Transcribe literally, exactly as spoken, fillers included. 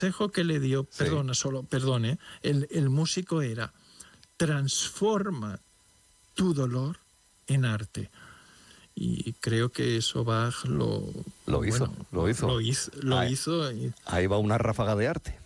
consejo que le dio, Sí. perdona, solo, perdone, el, el músico era: transforma tu dolor en arte. Y creo que eso Bach lo, Lo hizo, bueno, lo hizo. Lo hizo, lo Ahí- hizo y- Ahí va una ráfaga de arte.